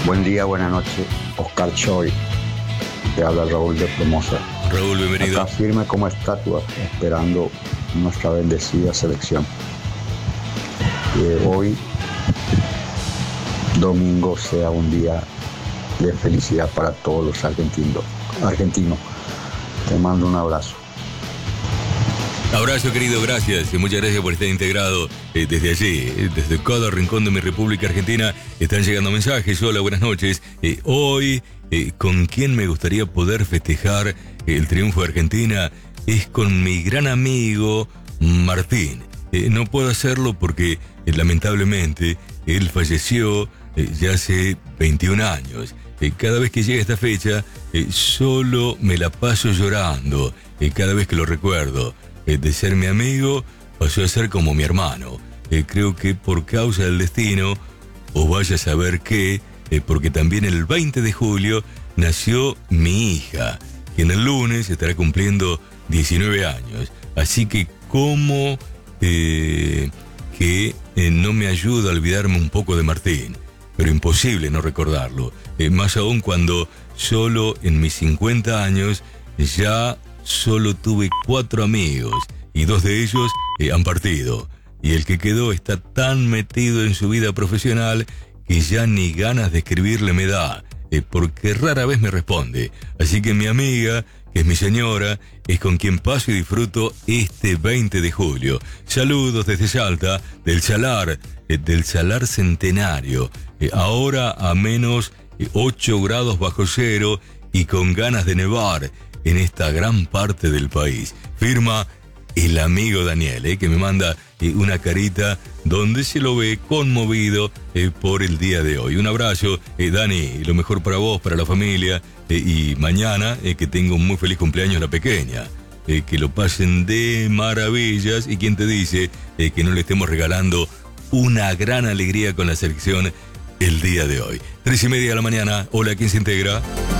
Buen día, buenas noches. Oscar Choi, te habla Raúl de Formosa. Raúl, bienvenido. Acá firme como estatua, esperando nuestra bendecida selección. Que hoy, domingo, sea un día de felicidad para todos los argentinos. Te mando un abrazo. Abrazo, querido, gracias. Muchas gracias por estar integrado desde allí, desde cada rincón de mi República Argentina. Están llegando mensajes. Hola, buenas noches. Hoy, ¿con quién me gustaría poder festejar el triunfo de Argentina? Es con mi gran amigo Martín. No puedo hacerlo porque, lamentablemente, él falleció ya hace 21 años. Cada vez que llega esta fecha, solo me la paso llorando. Cada vez que lo recuerdo. De ser mi amigo, pasó a ser como mi hermano. Creo que por causa del destino, o vaya a saber qué, porque también el 20 de julio nació mi hija, quien el lunes estará cumpliendo 19 años. Así que cómo que no me ayuda a olvidarme un poco de Martín, pero imposible no recordarlo. Más aún cuando solo en mis 50 años ya solo tuve 4 amigos y 2 de ellos han partido. Y el que quedó está tan metido en su vida profesional que ya ni ganas de escribirle me da, porque rara vez me responde. Así que mi amiga, que es mi señora, es con quien paso y disfruto este 20 de julio. Saludos desde Salta, del Salar Centenario. Ahora a menos 8 grados bajo cero y con ganas de nevar en esta gran parte del país. Firma el amigo Daniel, que me manda una carita donde se lo ve conmovido por el día de hoy. Un abrazo, Dani, lo mejor para vos, para la familia, y mañana que tenga un muy feliz cumpleaños la pequeña. Que lo pasen de maravillas, y quien te dice que no le estemos regalando una gran alegría con la selección el día de hoy. 3:30 de la mañana. Hola, ¿quién se integra?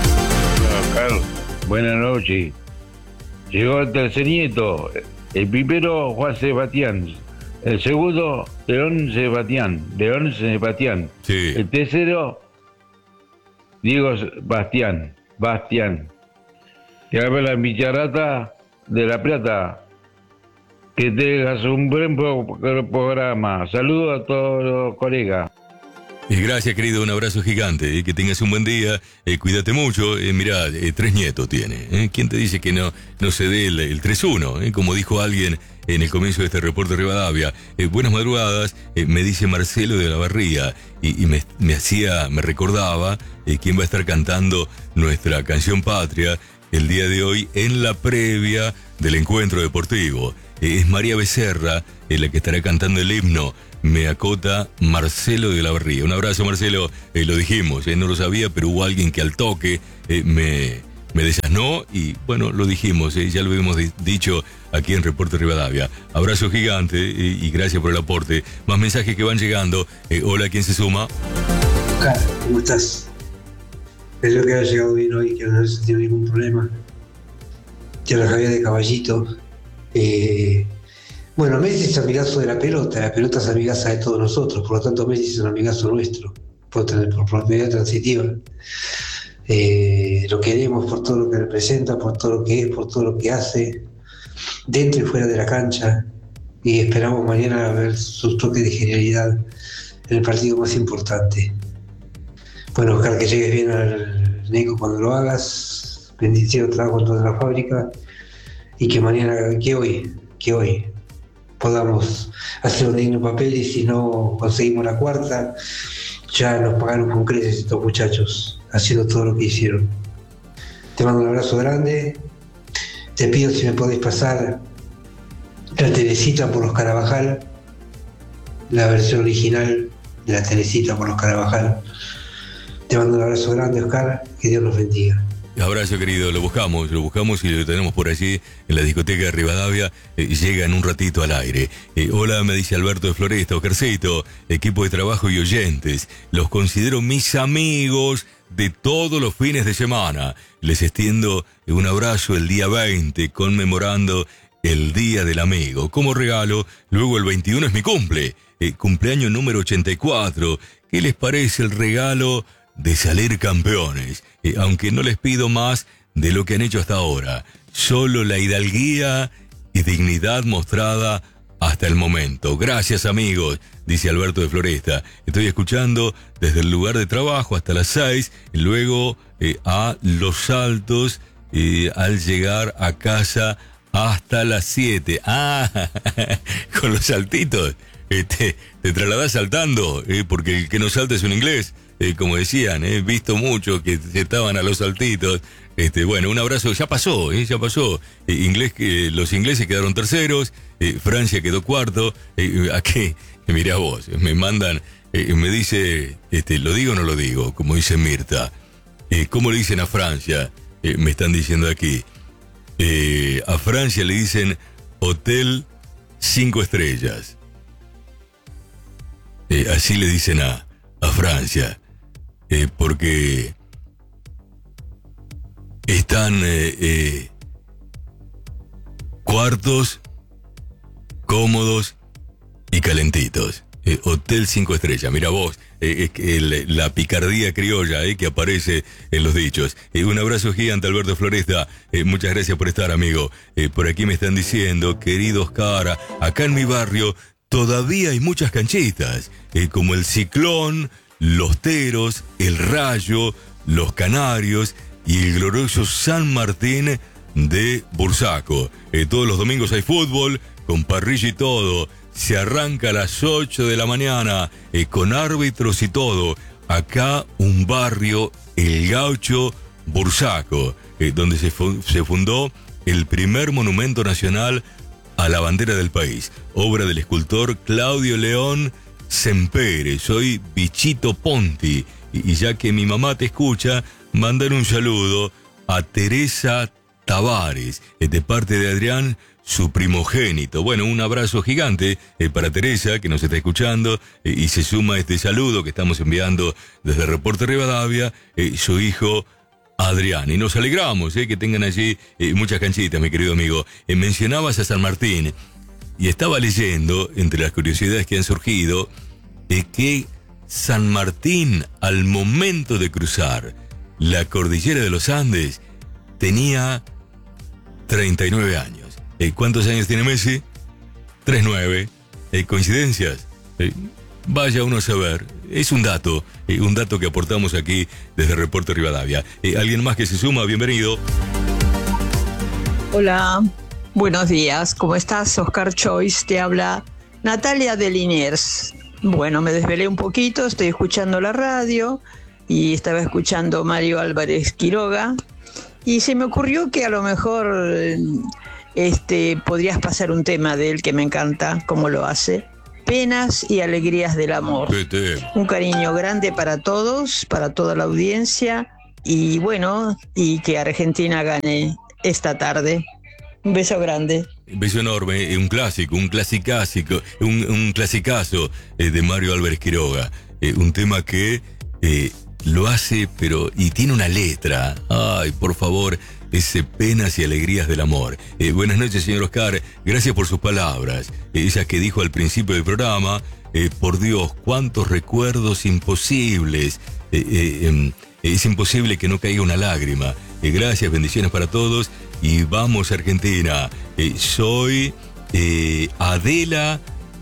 Hola, Carlos. Buenas noches. Llegó el tercer nieto. El primero, Juan Sebastián. El segundo, León Sebastián. Sí. El tercero, Diego Bastián. Que habla la bicharrata de La Plata. Que tengas un buen programa. Saludos a todos los colegas. Gracias, querido, un abrazo gigante, que tengas un buen día, cuídate mucho. Mirá, 3 nietos tiene. ¿Quién te dice que no se dé el 3-1? Como dijo alguien en el comienzo de este reporte de Rivadavia. Buenas madrugadas, me dice Marcelo de la Barría, y me recordaba quién va a estar cantando nuestra canción patria el día de hoy en la previa del encuentro deportivo. Es María Becerra la que estará cantando el himno. Me acota Marcelo de la Barría. Un abrazo, Marcelo. Lo dijimos, no lo sabía, pero hubo alguien que al toque me desasnó y bueno, lo dijimos, ya lo hemos dicho aquí en Reporte Rivadavia. Abrazo gigante y gracias por el aporte. Más mensajes que van llegando. Hola, ¿quién se suma? Oscar, ¿cómo estás? Espero que haya llegado bien hoy, que no has tenido ningún problema. Te lo Javier de Caballito. Bueno, Messi es amigazo de la pelota es amigaza de todos nosotros, por lo tanto Messi es un amigazo nuestro, por propiedad transitiva. Lo queremos por todo lo que representa, por todo lo que es, por todo lo que hace, dentro y fuera de la cancha, y esperamos mañana ver sus toques de genialidad en el partido más importante. Bueno, Oscar, que llegues bien al Neco cuando lo hagas, bendición, trabajo en toda la fábrica, y que mañana, que hoy podamos hacer un digno papel, y si no conseguimos la cuarta, ya nos pagaron con creces estos muchachos haciendo todo lo que hicieron. Te mando un abrazo grande, te pido si me podés pasar la Teresita por los Carabajal, la versión original de la Teresita por los Carabajal. Te mando un abrazo grande, Oscar, que Dios nos bendiga. Abrazo, querido, lo buscamos y lo tenemos por allí en la discoteca de Rivadavia. Llega en un ratito al aire. Hola, me dice Alberto de Floresta. Oscarcito, equipo de trabajo y oyentes, los considero mis amigos de todos los fines de semana. Les extiendo un abrazo el día 20, conmemorando el Día del Amigo. Como regalo, luego el 21 es mi cumpleaños número 84. ¿Qué les parece el regalo de salir campeones, aunque no les pido más de lo que han hecho hasta ahora. Solo la hidalguía y dignidad mostrada hasta el momento. Gracias, amigos, dice Alberto de Floresta. Estoy escuchando desde el lugar de trabajo hasta las 6, y luego a Los Saltos, al llegar a casa hasta las 7. Con los saltitos. Te trasladás saltando, porque el que no salta es un inglés. Como decían, he visto mucho que estaban a los saltitos. Bueno, un abrazo, ya pasó. Los ingleses quedaron terceros, Francia quedó cuarto. Aquí, mirá vos, me mandan, me dice, ¿lo digo o no lo digo? Como dice Mirta. ¿Cómo le dicen a Francia? Me están diciendo aquí. A Francia le dicen Hotel 5 estrellas. Así le dicen a Francia. Porque están cuartos, cómodos y calentitos. Hotel 5 estrellas. Mira vos, la picardía criolla que aparece en los dichos. Un abrazo gigante, Alberto Floresta. Muchas gracias por estar, amigo. Por aquí me están diciendo, querido Oscar, acá en mi barrio todavía hay muchas canchitas, como el Ciclón, los Teros, el Rayo, los Canarios y el glorioso San Martín de Bursaco. Todos los domingos hay fútbol, con parrilla y todo. Se arranca a las 8 de la mañana, con árbitros y todo. Acá un barrio, el Gaucho Bursaco, donde se fundó el primer monumento nacional a la bandera del país, obra del escultor Claudio León Sempere. Soy Bichito Ponti, y ya que mi mamá te escucha, mandar un saludo a Teresa Tavares, de parte de Adrián, su primogénito. Bueno, un abrazo gigante para Teresa, que nos está escuchando, y se suma a este saludo que estamos enviando desde Reporte Rivadavia, su hijo Adrián. Y nos alegramos que tengan allí muchas canchitas, mi querido amigo. Mencionabas a San Martín, y estaba leyendo, entre las curiosidades que han surgido, que San Martín, al momento de cruzar la cordillera de los Andes, tenía 39 años. ¿Cuántos años tiene Messi? 39. ¿Coincidencias? Vaya uno a saber. Es un dato que aportamos aquí desde Reporte Rivadavia. ¿Alguien más que se suma? Bienvenido. Hola, buenos días. ¿Cómo estás, Oscar Choice? Te habla Natalia de Liniers. Bueno, me desvelé un poquito, estoy escuchando la radio y estaba escuchando Mario Álvarez Quiroga, y se me ocurrió que a lo mejor podrías pasar un tema de él que me encanta, como lo hace. Penas y alegrías del amor. Un cariño grande para todos, para toda la audiencia, y bueno, y que Argentina gane esta tarde. Un beso grande. Un beso enorme, un clasicazo de Mario Álvarez Quiroga. Un tema que lo hace, y tiene una letra. Ay, por favor, ese Penas y alegrías del amor. Buenas noches, señor Oscar. Gracias por sus palabras. Esa que dijo al principio del programa. Por Dios, cuántos recuerdos imposibles. Es imposible que no caiga una lágrima. Gracias, bendiciones para todos. Y vamos, Argentina. Soy Adela.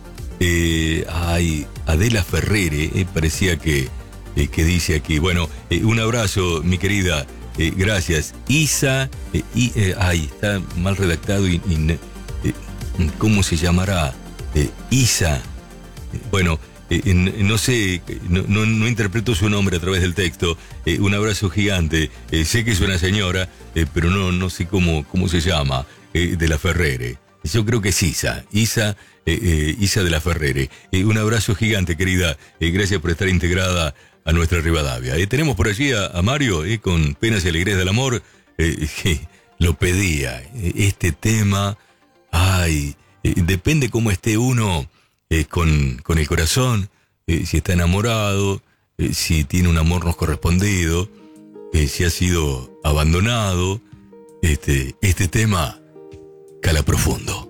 Adela Ferrere. Parecía que dice aquí. Bueno, un abrazo, mi querida. Gracias. Isa. Está mal redactado. ¿Cómo se llamará? Isa. Bueno, no sé, no interpreto su nombre a través del texto. Un abrazo gigante. Sé que es una señora, pero no sé cómo se llama, de la Ferrere. Yo creo que es Isa de la Ferrere. Un abrazo gigante, querida. Gracias por estar integrada a nuestra Rivadavia. Tenemos por allí a Mario, con Penas y alegrías del amor. Lo pedía. Este tema, depende cómo esté uno con el corazón, si está enamorado, si tiene un amor no correspondido, si ha sido abandonado. Este tema cala profundo.